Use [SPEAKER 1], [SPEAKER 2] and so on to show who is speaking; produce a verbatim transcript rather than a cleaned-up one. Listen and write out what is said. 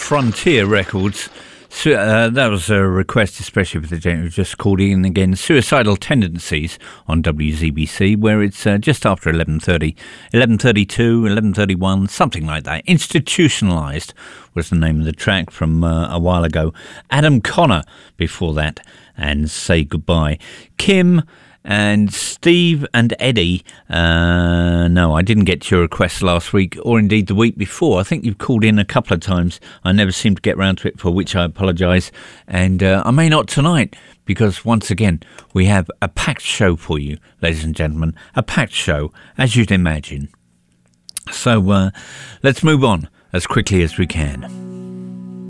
[SPEAKER 1] Frontier Records. So, uh, that was a request, especially for the gent who just called in again. Suicidal Tendencies on W Z B C, where it's uh, just after eleven thirty, eleven thirty-two, eleven thirty-one, something like that. Institutionalised was the name of the track from uh, a while ago. Adam Connor before that, and Say Goodbye. Kim and Steve and Eddie, uh, no, I didn't get your request last week, or indeed the week before. I think you've called in a couple of times. I never seem to get round to it, for which I apologise. And uh, I may not tonight, because once again, we have a packed show for you, ladies and gentlemen. A packed show, as you'd imagine. So uh, let's move on as quickly as we can.